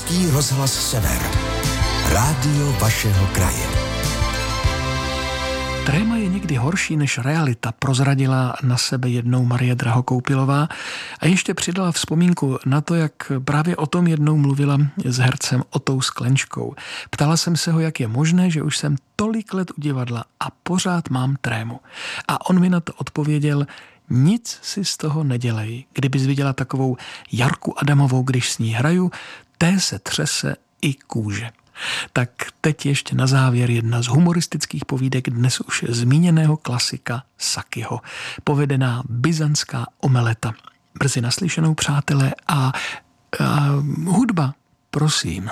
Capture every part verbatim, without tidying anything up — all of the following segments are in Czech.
Český rozhlas Sever. Rádio vašeho kraje. Tréma je někdy horší než realita, prozradila na sebe jednou Marie Drahokoupilová a ještě přidala vzpomínku na to, jak právě o tom jednou mluvila s hercem Otou Sklenčkou. Ptala jsem se ho, jak je možné, že už jsem tolik let u divadla a pořád mám trému. A on mi na to odpověděl: nic si z toho nedělej. Kdybys viděla takovou Jarku Adamovou, když s ní hraju, té se třese i kůže. Tak teď ještě na závěr jedna z humoristických povídek dnes už zmíněného klasika Sakyho. Povedená byzantská omeleta. Brzy naslyšenou, přátelé, a, a hudba, prosím.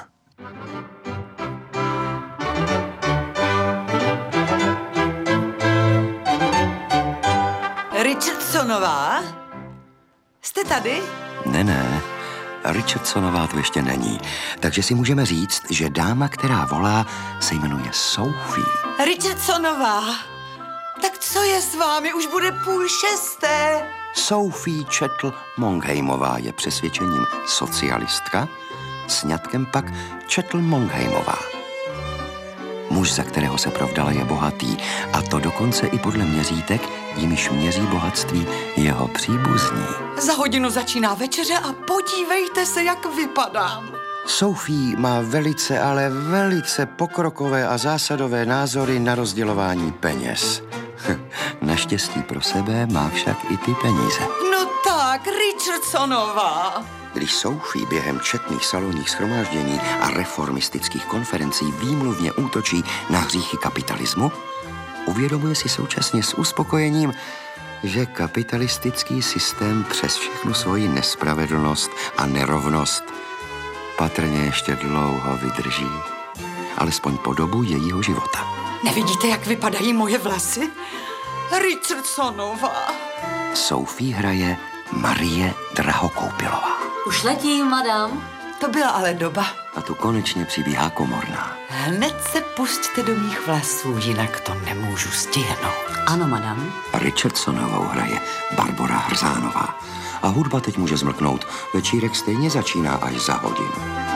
Richardsonová? Jste tady? Ne, ne. Richardsonová tu ještě není. Takže si můžeme říct, že dáma, která volá, se jmenuje Sophie. Richardsonová? Tak co je s vámi? Už bude půl šesté. Sophie Chettle-Mongheimová je přesvědčením socialistka, sňatkem pak Chettle-Mongheimová. Muž, za kterého se provdala, je bohatý, a to dokonce i podle měřítek, jimiž měří bohatství jeho příbuzní. Za hodinu začíná večeře a podívejte se, jak vypadám. Sophie má velice, ale velice pokrokové a zásadové názory na rozdělování peněz. Naštěstí pro sebe má však i ty peníze. No tak, Richardsonová. Když Sophie během četných salonních shromáždění a reformistických konferencí výmluvně útočí na hříchy kapitalismu, uvědomuje si současně s uspokojením, že kapitalistický systém přes všechnu svoji nespravedlnost a nerovnost patrně ještě dlouho vydrží, alespoň po dobu jejího života. Nevidíte, jak vypadají moje vlasy? Richardsonová. Sophie hraje Marie Drahokoupilová. Už letím, madam. To byla ale doba. A tu konečně přibíhá komorná. Hned se pusťte do mých vlasů, jinak to nemůžu stihnout. Ano, madam. Richardsonovou hraje Barbora Hrzánová. A hudba teď může zmlknout. Večírek stejně začíná až za hodinu.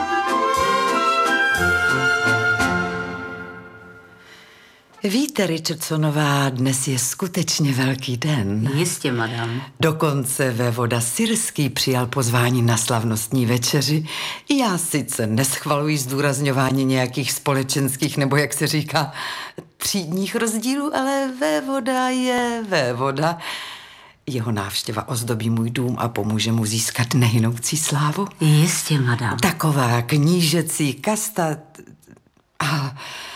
Víte, Richardsonová, dnes je skutečně velký den. Jistě, madam. Dokonce vévoda Syrský přijal pozvání na slavnostní večeři. Já sice neschvaluji zdůrazňování nějakých společenských, nebo jak se říká, třídních rozdílů, ale vévoda je vévoda. Jeho návštěva ozdobí můj dům a pomůže mu získat nehynoucí slávu. Jistě, madam. Taková knížecí kasta... A... a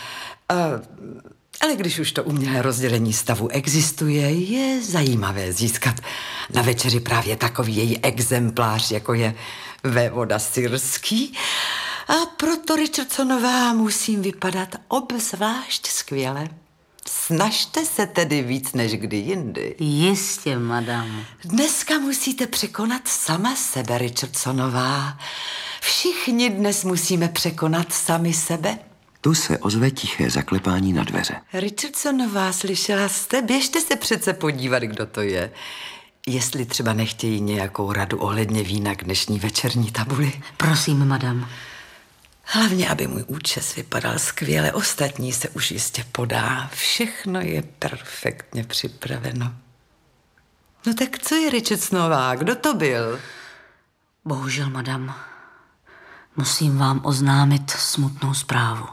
ale když už to umělé rozdělení stavu existuje, je zajímavé získat na večeři právě takový její exemplář, jako je vévoda Syrský. A proto, Richardsonová, musím vypadat obzvlášť skvěle. Snažte se tedy víc než kdy jindy. Jistě, madam. Dneska musíte překonat sama sebe, Richardsonová. Všichni dnes musíme překonat sami sebe. Tu se ozve tiché zaklepání na dveře. Richardsonová, slyšela jste? Běžte se přece podívat, kdo to je. Jestli třeba nechtějí nějakou radu ohledně vína k dnešní večerní tabuli. Prosím, madam. Hlavně, aby můj účes vypadal skvěle. Ostatní se už jistě podá. Všechno je perfektně připraveno. No tak co je, Richardsonová? Kdo to byl? Bohužel, madam. Musím vám oznámit smutnou zprávu.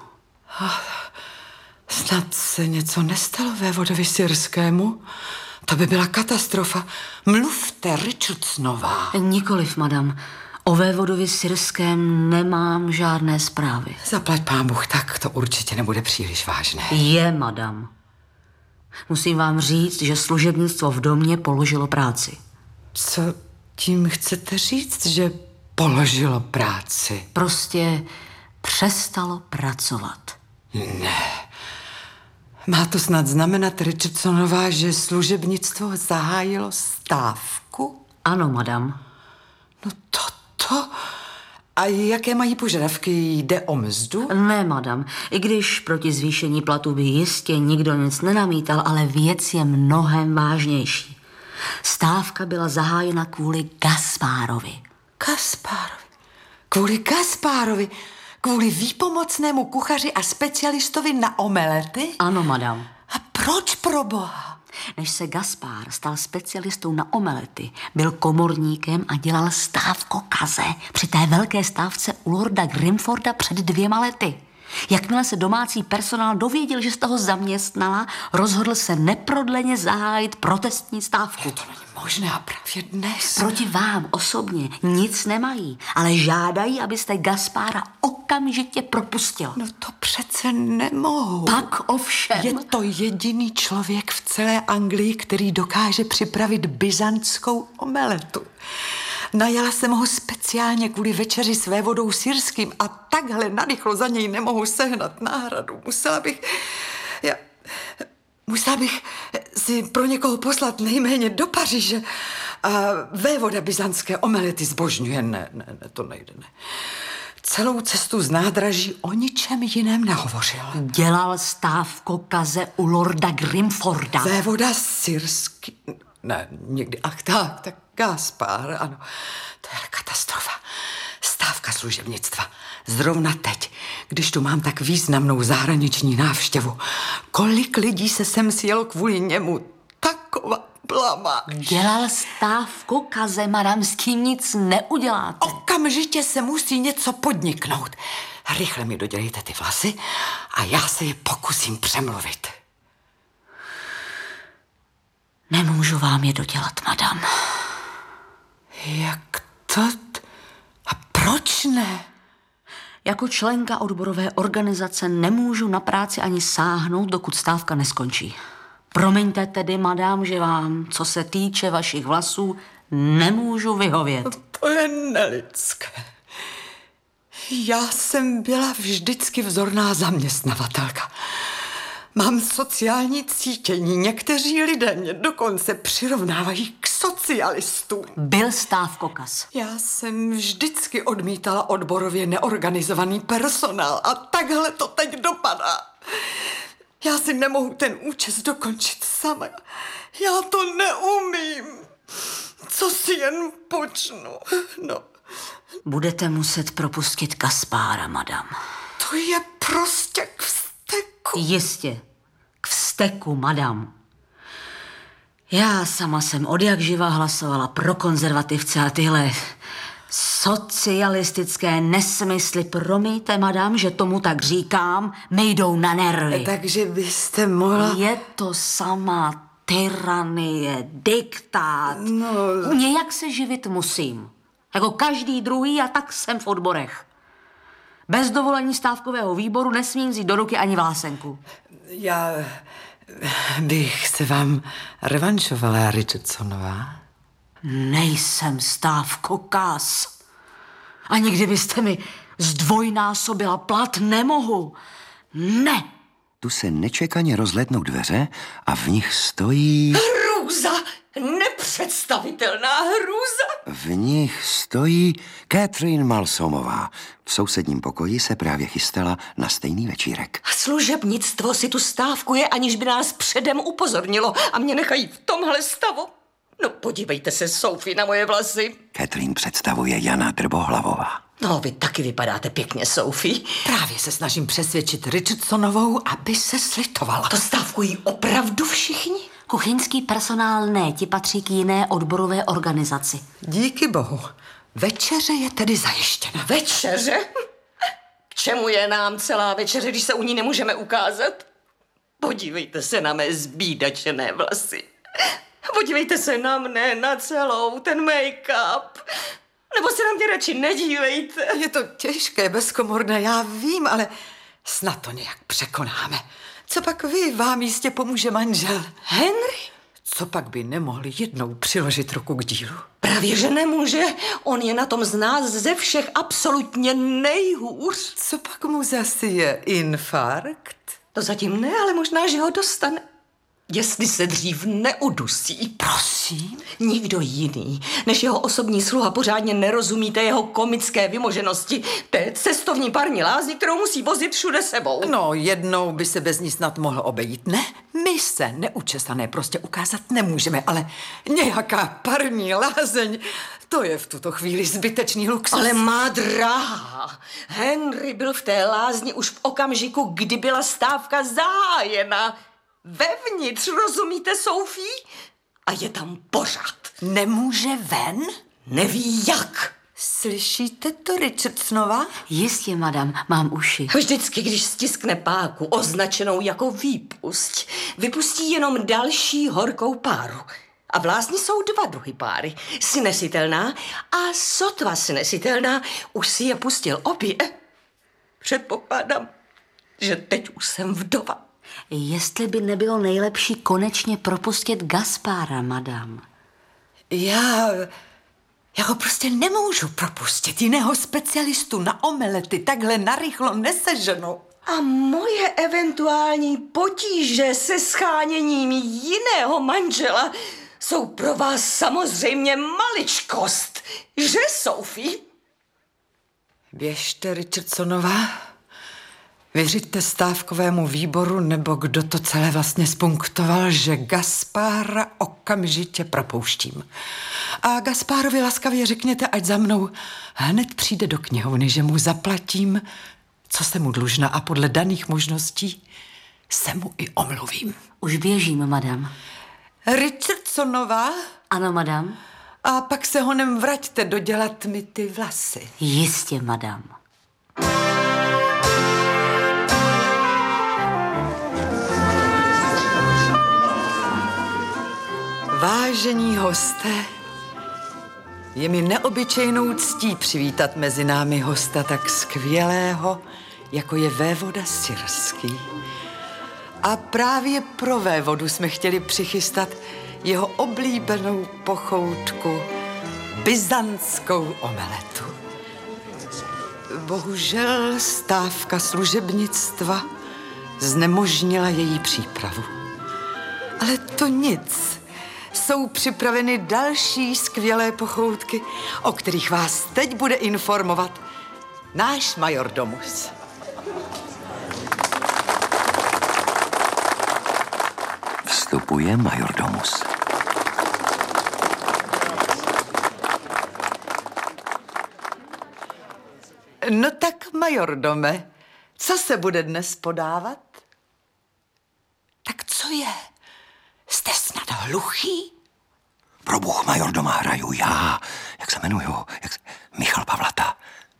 Snad se něco nestalo vévodovi Syrskému? To by byla katastrofa. Mluvte, Richardsonová. Nikoliv, madam. O vévodovi Syrském nemám žádné zprávy. Zaplať pán Bůh, tak to určitě nebude příliš vážné. Je, madam. Musím vám říct, že služebnictvo v domě položilo práci. Co tím chcete říct, že položilo práci? Prostě přestalo pracovat. Ne. Má to snad znamenat, Richardsonová, že služebnictvo zahájilo stávku? Ano, madam. No toto... A jaké mají požadavky? Jde o mzdu? Ne, madam. I když proti zvýšení platu by jistě nikdo nic nenamítal, ale věc je mnohem vážnější. Stávka byla zahájena kvůli Gaspárovi. Gaspárovi? Kvůli Gaspárovi, kvůli výpomocnému kuchaři a specialistovi na omelety? Ano, madam. A proč pro boha? Než se Gaspár stal specialistou na omelety, byl komorníkem a dělal stávko kaze při té velké stávce u lorda Grimforda před dvěma lety. Jakmile se domácí personál dověděl, že z toho zaměstnala, rozhodl se neprodleně zahájit protestní stávku. To není možné a právě dnes. Proti vám osobně nic nemají, ale žádají, abyste Gaspára okamžitě propustil. No to přece nemohu. Pak ovšem. Je to jediný člověk v celé Anglii, který dokáže připravit byzantskou omeletu. Najala jsem ho speciálně kvůli večeři s vévodou syrským a takhle narychlo za něj nemohu sehnat náhradu. Musela bych... Já, musela bych si pro někoho poslat nejméně do Paříže. A vévoda byzantské omelety zbožňuje. Ne, ne, ne, to nejde, ne. Celou cestu z nádraží o ničem jiném nehovořil. Dělal stávko kaze u lorda Grimforda. Vévoda syrský... Ne, někdy, ach tak, tak Gaspár, ano, to je katastrofa. Stávka služebnictva. Zrovna teď, když tu mám tak významnou zahraniční návštěvu. Kolik lidí se sem sjelo kvůli němu? Taková blamáž. Dělal stávku kaze, madam, s tím nic neuděláte. Okamžitě se musí něco podniknout. Rychle mi dodělejte ty vlasy a já se je pokusím přemluvit. Nemůžu vám je dodělat, madam. Jak to? A proč ne? Jako členka odborové organizace nemůžu na práci ani sáhnout, dokud stávka neskončí. Promiňte tedy, madam, že vám, co se týče vašich vlasů, nemůžu vyhovět. To je nelidské. Já jsem byla vždycky vzorná zaměstnavatelka. Mám sociální cítění. Někteří lidé mě dokonce přirovnávají k socialistům. Byl stávkokas. Já jsem vždycky odmítala odborově neorganizovaný personál a takhle to teď dopadá. Já si nemohu ten účes dokončit sama. Já to neumím. Co si jen počnu. No. Budete muset propustit Gaspára, madam. To je prostě k vzteku. Jistě. K vzteku, madam. Já sama jsem odjakživa hlasovala pro konzervativce a tyhle socialistické nesmysly. Promiňte, madam, že tomu tak říkám, mi jdou na nervy. Takže byste mohla... Je to sama tyranie, diktát. No... Nějak se živit musím. Jako každý druhý a tak jsem v odborech. Bez dovolení stávkového výboru nesmím vzít do ruky ani vlásenku. Já bych se vám revanšovala, Richardsonová. Nejsem stávkokas. Ani kdybyste mi zdvojnásobila plat, nemohu. Ne. Tu se nečekaně rozhlédnou dveře a v nich stojí... Hrůza! Nepředstavitelná hrůza! V nich stojí Catherine Malsomová. V sousedním pokoji se právě chystala na stejný večírek. Služebnictvo si tu stávkuje, aniž by nás předem upozornilo a mě nechají v tomhle stavu. No podívejte se, Sophie, na moje vlasy. Catherine představuje Jana Drbohlavová. No, vy taky vypadáte pěkně, Sophie. Právě se snažím přesvědčit Richardsonovou, aby se slitovala. To stávkují opravdu všichni? Kuchyňský personál ne, ti patří k jiné odborové organizaci. Díky bohu. Večeře je tedy zajištěna. Večeře? K čemu je nám celá večeře, když se u ní nemůžeme ukázat? Podívejte se na mé zbídačené vlasy. Podívejte se na mne, na celou, ten make-up. Nebo se na mě radši nedívejte. Je to těžké, bezkomorné, já vím, ale snad to nějak překonáme. Co pak vy, vám jistě pomůže manžel. Henry? Co pak by nemohli jednou přiložit ruku k dílu? Právě, že nemůže. On je na tom z nás ze všech absolutně nejhůř. Co pak mu zase je infarkt? To zatím ne, ale možná, že ho dostane. jestli se dřív neudusí. Prosím? Nikdo jiný než jeho osobní sluha pořádně nerozumíte jeho komické vymoženosti té cestovní parní lázni, kterou musí vozit všude sebou. No, jednou by se bez ní snad mohl obejít, ne? My se neučesané prostě ukázat nemůžeme, ale nějaká parní lázeň, to je v tuto chvíli zbytečný luxus. Ale má drahá, Henry byl v té lázni už v okamžiku, kdy byla stávka zahájena. Vevnitř, rozumíte, Sophie? A je tam pořád. Nemůže ven? Neví jak. Slyšíte to, Richardsonova? Jistě, madam, mám uši. Vždycky, když stiskne páku označenou jako výpusť, vypustí jenom další horkou páru. A v lázni jsou dva druhy páry. Synesitelná a sotva synesitelná. Už si je pustil obě. Předpokládám, že teď už jsem vdova. Jestli by nebylo nejlepší konečně propustit Gaspára, madam. Já... Já ho prostě nemůžu propustit. Jiného specialistu na omelety takhle narychlo neseženu. A moje eventuální potíže se scháněním jiného manžela jsou pro vás samozřejmě maličkost. Že, Sophie? Běžte, Richardsonova. Vyřiďte stávkovému výboru, nebo kdo to celé vlastně spunktoval, že Gaspára okamžitě propouštím. A Gaspárovi laskavě řekněte, ať za mnou hned přijde do knihovny, že mu zaplatím, co jsem mu dlužna, a podle daných možností se mu i omluvím. Už běžím, madam. Richardsonová? Ano, madam. A pak se honem vraťte dodělat mi ty vlasy. Jistě, madam. Vážení hosté, je mi neobyčejnou ctí přivítat mezi námi hosta tak skvělého, jako je vévoda Syrský. A právě pro vévodu jsme chtěli přichystat jeho oblíbenou pochoutku, byzantskou omeletu. Bohužel stávka služebnictva znemožnila její přípravu. Ale to nic. Jsou připraveny další skvělé pochoutky, o kterých vás teď bude informovat náš majordomus. Vstupuje majordomus. No tak, majordome, co se bude dnes podávat? Tak co je? Jste snad hluchý? Pro Bůh, majordoma, hraju já. Jak se jmenuju? Jak se... Michal Pavlata.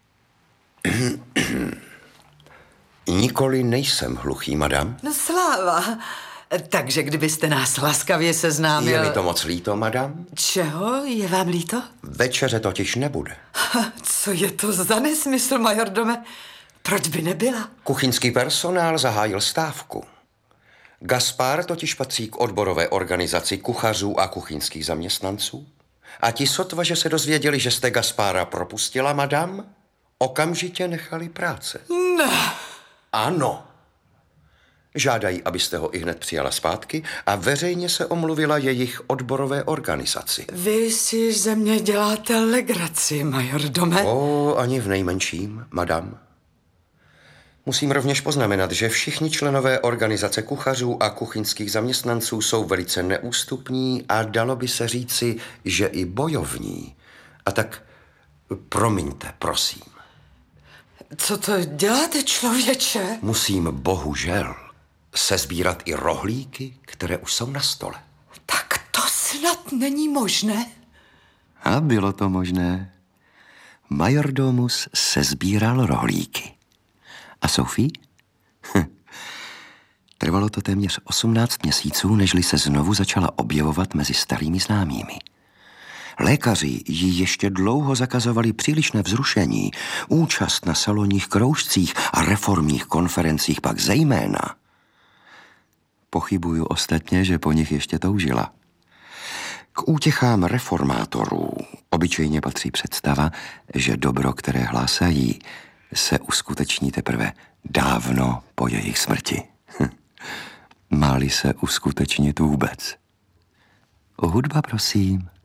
Nikoli nejsem hluchý, madam. No sláva. Takže kdybyste nás laskavě seznámil... Je mi to moc líto, madam? Čeho? Je vám líto? Večeře totiž nebude. Co je to za nesmysl, majordome? Proč by nebyla? Kuchyňský personál zahájil stávku. Gaspár totiž patří k odborové organizaci kuchařů a kuchyňských zaměstnanců. A ti sotva, že se dozvěděli, že jste Gaspára propustila, madam, okamžitě nechali práce. Ne. Ano. Žádají, abyste ho ihned přijala zpátky a veřejně se omluvila jejich odborové organizaci. Vy si ze mě děláte legraci, majordome. O, ani v nejmenším, madam. Musím rovněž poznamenat, že všichni členové organizace kuchařů a kuchyňských zaměstnanců jsou velice neústupní a dalo by se říci, že i bojovní. A tak promiňte, prosím. Co to děláte, člověče? Musím bohužel sesbírat i rohlíky, které už jsou na stole. Tak to snad není možné. A bylo to možné. Majordomus sesbíral rohlíky. A Sophie? Hm. Trvalo to téměř osmnáct měsíců, nežli se znovu začala objevovat mezi starými známými. Lékaři jí ještě dlouho zakazovali přílišné vzrušení, účast na salonních kroužcích a reformních konferencích pak zejména. Pochybuju ostatně, že po nich ještě toužila. K útěchám reformátorů obyčejně patří představa, že dobro, které hlásají, se uskuteční teprve dávno po jejich smrti. Máli se uskutečnit vůbec. O hudba, prosím.